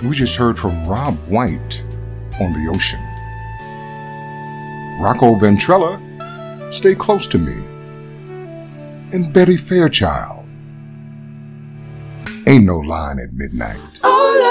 We just heard from Rob White on The Ocean. Rocco Ventrella, Stay Close to Me. And Betty Fairchild, Ain't No Line at Midnight.